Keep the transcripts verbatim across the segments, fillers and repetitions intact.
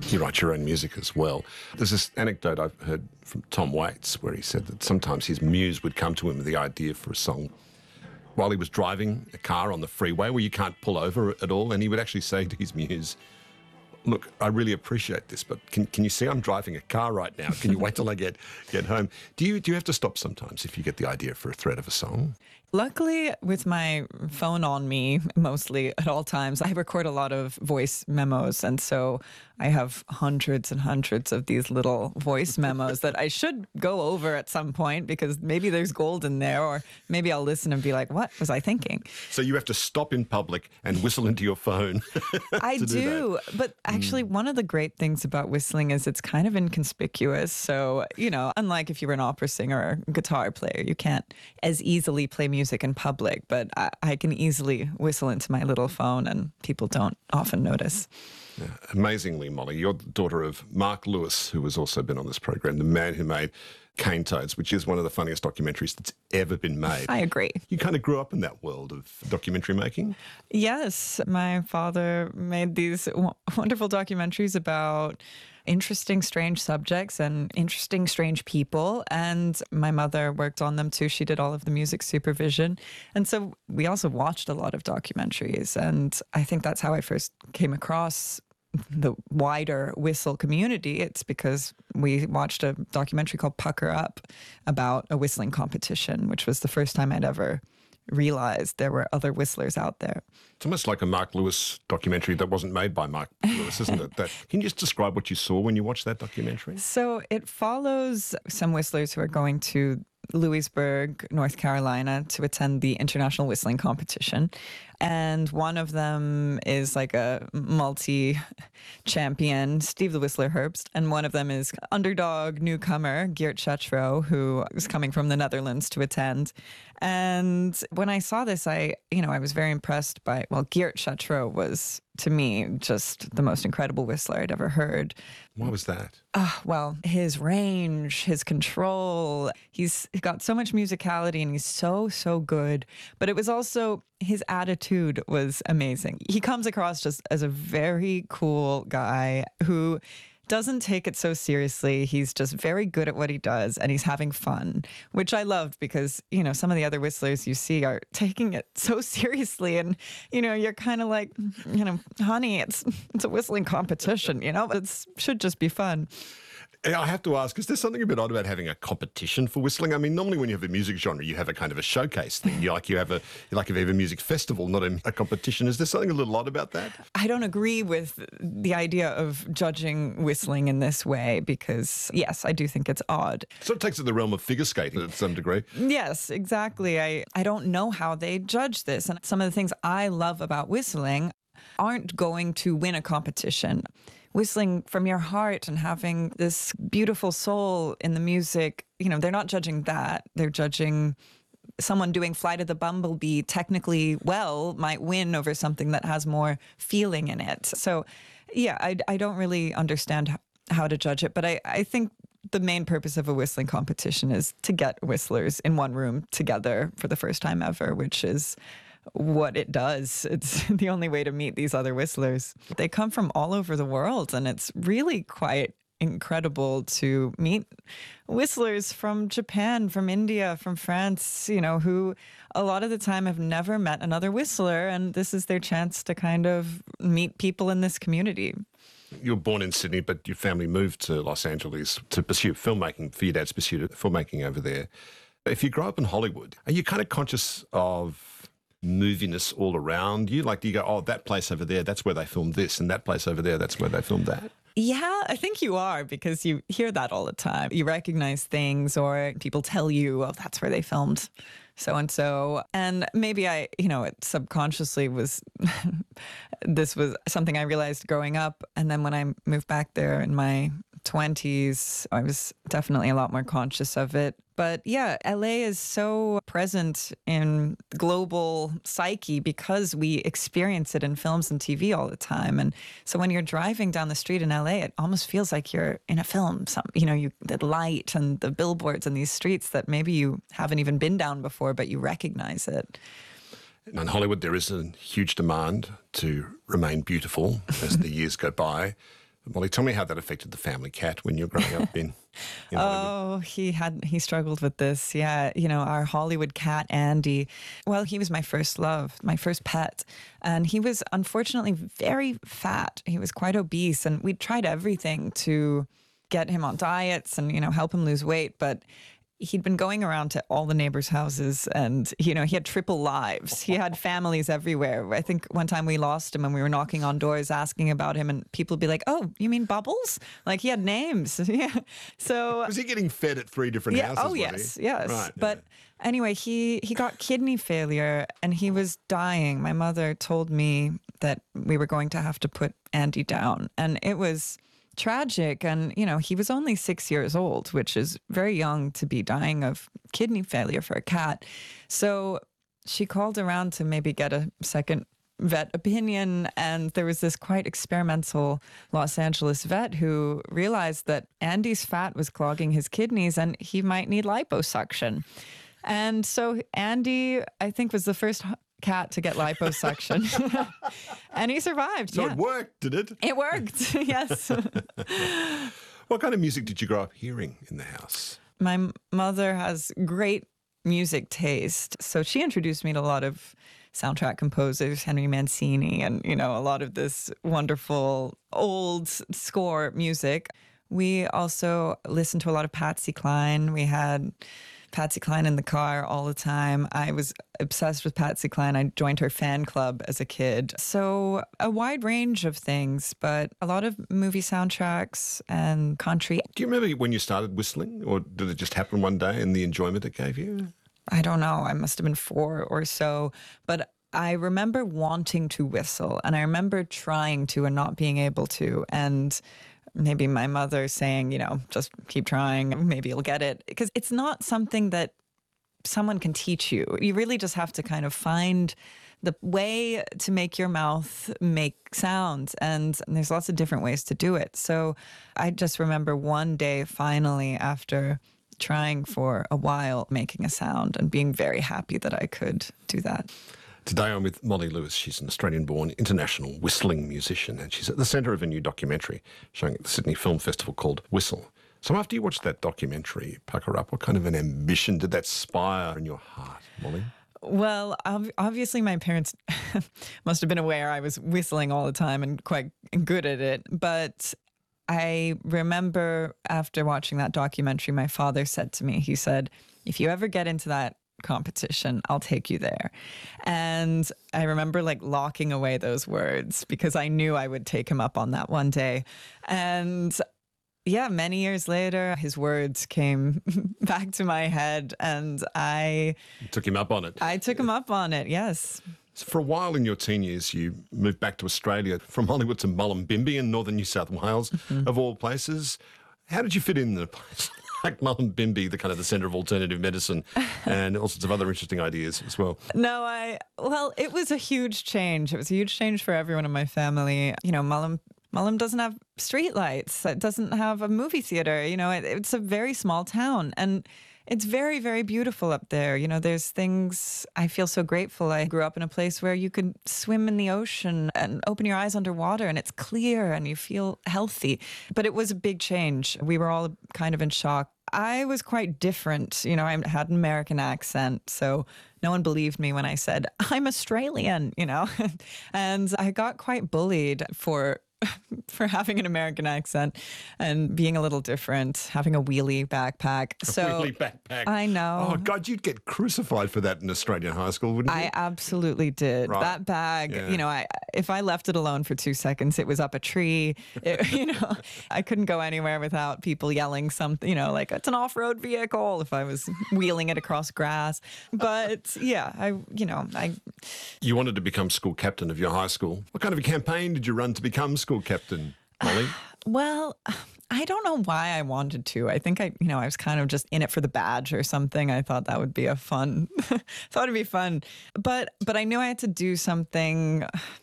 You write your own music as well. There's this anecdote I've heard from Tom Waits where he said that sometimes his muse would come to him with the idea for a song while he was driving a car on the freeway where you can't pull over at all, and he would actually say to his muse, look, I really appreciate this, but can can you see I'm driving a car right now? Can you wait till I get, get home? Do you do you have to stop sometimes if you get the idea for a thread of a song? Luckily, with my phone on me mostly at all times, I record a lot of voice memos. And so I have hundreds and hundreds of these little voice memos that I should go over at some point because maybe there's gold in there, or maybe I'll listen and be like, what was I thinking? So you have to stop in public and whistle into your phone. I do. do but actually, mm. one of the great things about whistling is it's kind of inconspicuous. So, you know, unlike if you were an opera singer or guitar player, you can't as easily play music music in public, but I, I can easily whistle into my little phone and people don't often notice. Yeah. Amazingly, Molly, you're the daughter of Mark Lewis, who has also been on this program, the man who made Cane Toads, which is one of the funniest documentaries that's ever been made. I agree. You kind of grew up in that world of documentary making? Yes. My father made these w- wonderful documentaries about interesting, strange subjects and interesting, strange people. And my mother worked on them too. She did all of the music supervision. And so we also watched a lot of documentaries. And I think that's how I first came across the wider whistle community. It's because we watched a documentary called Pucker Up about a whistling competition, which was the first time I'd ever realized there were other whistlers out there. It's almost like a Mark Lewis documentary that wasn't made by Mark Lewis, isn't it? That, can you just describe what you saw when you watched that documentary? So it follows some whistlers who are going to Louisburg, North Carolina, to attend the International Whistling Competition. And one of them is like a multi-champion, Steve the Whistler Herbst. And one of them is underdog newcomer, Geert Schatrow, who was coming from the Netherlands to attend. And when I saw this, I, you know, I was very impressed by, well, Geert Schatrow was, to me, just the most incredible whistler I'd ever heard. Why was that? Uh, well, his range, his control, he's got so much musicality and he's so, so good. But it was also, his attitude was amazing. He comes across just as a very cool guy who doesn't take it so seriously. He's just very good at what he does and he's having fun, which I loved because, you know, some of the other whistlers you see are taking it so seriously and, you know, you're kind of like, you know, honey, it's it's a whistling competition, you know, it should just be fun. I have to ask, is there something a bit odd about having a competition for whistling? I mean, normally when you have a music genre, you have a kind of a showcase thing. You like you have a you like if you have a music festival, not a, a competition. Is there something a little odd about that? I don't agree with the idea of judging whistling in this way because, yes, I do think it's odd. So it takes it to the realm of figure skating to some degree. Yes, exactly. I, I don't know how they judge this. And some of the things I love about whistling aren't going to win a competition. Whistling from your heart and having this beautiful soul in the music, you know, they're not judging that. They're judging someone doing Flight of the Bumblebee technically well might win over something that has more feeling in it. So, yeah, I, I don't really understand how to judge it, but I, I think the main purpose of a whistling competition is to get whistlers in one room together for the first time ever, which is what it does. It's the only way to meet these other whistlers. They come from all over the world, and it's really quite incredible to meet whistlers from Japan, from India, from France, you know, who a lot of the time have never met another whistler, and this is their chance to kind of meet people in this community. You were born in Sydney, but your family moved to Los Angeles to pursue filmmaking, for your dad's pursuit of filmmaking over there. If you grow up in Hollywood, are you kind of conscious of moviness all around you? Like, do you go, oh, that place over there, that's where they filmed this, and that place over there, that's where they filmed that? Yeah, I think you are, because you hear that all the time. You recognize things, or people tell you, oh, that's where they filmed so-and-so. And maybe I, you know, it subconsciously was, this was something I realized growing up. And then when I moved back there in my twenties, I was definitely a lot more conscious of it. But yeah, L A is so present in global psyche because we experience it in films and T V all the time. And so when you're driving down the street in L A, it almost feels like you're in a film. Some, you know, you, the light and the billboards and these streets that maybe you haven't even been down before, but you recognize it. In Hollywood, there is a huge demand to remain beautiful as the years go by. Molly, tell me how that affected the family cat when you were growing up in, in Hollywood. Oh, he had he struggled with this. Yeah, you know, our Hollywood cat Andy. Well, he was my first love, my first pet, and he was unfortunately very fat. He was quite obese, and we tried everything to get him on diets and, you know, help him lose weight, but he'd been going around to all the neighbors' houses and, you know, he had triple lives. He had families everywhere. I think one time we lost him and we were knocking on doors asking about him and people would be like, oh, you mean Bubbles? Like he had names. Yeah. So was he getting fed at three different yeah, houses? oh, yes, he? yes. Right, but yeah. anyway, he, he got kidney failure and he was dying. My mother told me that we were going to have to put Andy down and it was tragic. And, you know, he was only six years old, which is very young to be dying of kidney failure for a cat. So she called around to maybe get a second vet opinion. And there was this quite experimental Los Angeles vet who realized that Andy's fat was clogging his kidneys and he might need liposuction. And so Andy, I think, was the first cat to get liposuction. And he survived. So yeah. it worked, did it? It worked, yes. What kind of music did you grow up hearing in the house? My m- mother has great music taste. So she introduced me to a lot of soundtrack composers, Henry Mancini, and, you know, a lot of this wonderful old score music. We also listened to a lot of Patsy Cline. We had Patsy Cline in the car all the time. I was obsessed with Patsy Cline. I joined her fan club as a kid. So a wide range of things, but a lot of movie soundtracks and country. Do you remember when you started whistling, or did it just happen one day and the enjoyment it gave you? I don't know. I must have been four or so, but I remember wanting to whistle and I remember trying to and not being able to. And maybe my mother saying, you know, just keep trying, maybe you'll get it. Because it's not something that someone can teach you. You really just have to kind of find the way to make your mouth make sounds. And there's lots of different ways to do it. So I just remember one day finally after trying for a while, making a sound and being very happy that I could do that. Today I'm with Molly Lewis. She's an Australian-born international whistling musician and she's at the centre of a new documentary showing at the Sydney Film Festival called Whistle. So after you watched that documentary, Pucker Up, what kind of an ambition did that spire in your heart, Molly? Well, ob- obviously my parents must have been aware I was whistling all the time and quite good at it. But I remember after watching that documentary, my father said to me, he said, if you ever get into that competition, I'll take you there. And I remember like locking away those words because I knew I would take him up on that one day. And yeah, many years later, his words came back to my head and I You took him up on it. I took him up on it, yes. So for a while in your teen years, you moved back to Australia from Hollywood to Mullumbimby in northern New South Wales, mm-hmm. of all places. How did you fit in a place like Mullumbimby, the kind of the centre of alternative medicine and all sorts of other interesting ideas as well? No, I, well, it was a huge change. It was a huge change for everyone in my family. You know, Mullum, Mullum doesn't have streetlights. It doesn't have a movie theatre. You know, it, it's a very small town. And it's very, very beautiful up there. You know, there's things, I feel so grateful. I grew up in a place where you could swim in the ocean and open your eyes underwater and it's clear and you feel healthy. But it was a big change. We were all kind of in shock. I was quite different. You know, I had an American accent, so no one believed me when I said, I'm Australian, you know. And I got quite bullied for for having an American accent and being a little different, having a wheelie backpack. A so wheelie backpack. I know. Oh, God, you'd get crucified for that in Australian high school, wouldn't you? I absolutely did. Right. That bag, Yeah. you know, I if I left it alone for two seconds, it was up a tree. It, you know, I couldn't go anywhere without people yelling something, you know, like it's an off-road vehicle if I was wheeling it across grass. But yeah, I, you know, I... You wanted to become school captain of your high school. What kind of a campaign did you run to become school captain, Molly? Well, I don't know why I wanted to. I think I, you know, I was kind of just in it for the badge or something. I thought that would be a fun, thought it'd be fun. But, but I knew I had to do something.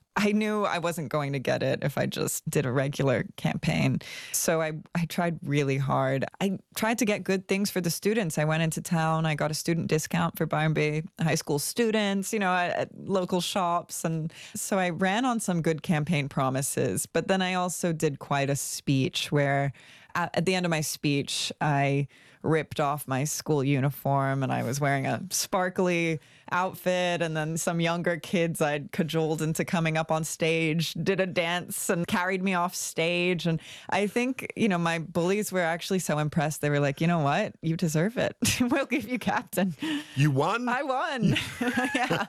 I knew I wasn't going to get it if I just did a regular campaign. So I, I tried really hard. I tried to get good things for the students. I went into town. I got a student discount for Byron Bay High School students, you know, at, at local shops. And so I ran on some good campaign promises. But then I also did quite a speech where at, at the end of my speech, I ripped off my school uniform and I was wearing a sparkly outfit, and then some younger kids I'd cajoled into coming up on stage did a dance and carried me off stage. And I think, you know, my bullies were actually so impressed. They were like, you know what? You deserve it. We'll give you captain. You won? I won. Yeah.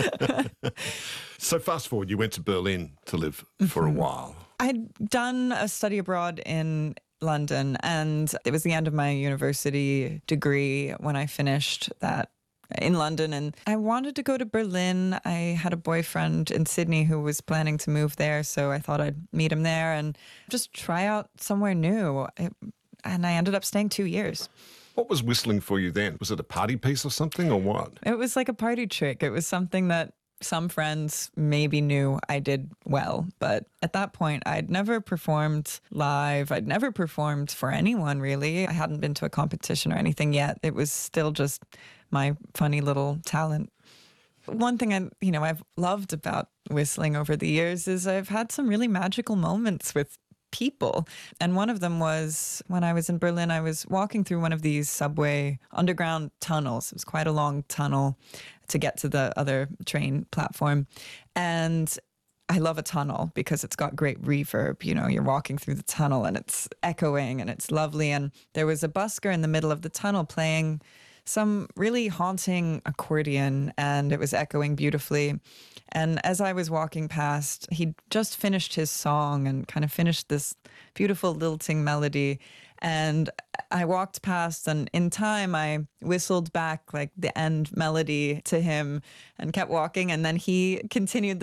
So fast forward, you went to Berlin to live for a while. I'd done a study abroad in London, and it was the end of my university degree when I finished that in London, and I wanted to go to Berlin. I had a boyfriend in Sydney who was planning to move there, so I thought I'd meet him there and just try out somewhere new. It, and I ended up staying two years. What was whistling for you then? Was it a party piece or something, or what? It was like a party trick. It was something that some friends maybe knew I did well, but at that point, I'd never performed live. I'd never performed for anyone, really. I hadn't been to a competition or anything yet. It was still just my funny little talent. One thing I, you know, I've loved about whistling over the years is I've had some really magical moments with people. And one of them was when I was in Berlin, I was walking through one of these subway underground tunnels. It was quite a long tunnel to get to the other train platform. And I love a tunnel because it's got great reverb. You know, you're walking through the tunnel and it's echoing and it's lovely. And there was a busker in the middle of the tunnel playing some really haunting accordion, and it was echoing beautifully. And as I was walking past, he'd just finished his song and kind of finished this beautiful lilting melody. And I walked past, and in time, I whistled back like the end melody to him and kept walking. And then he continued the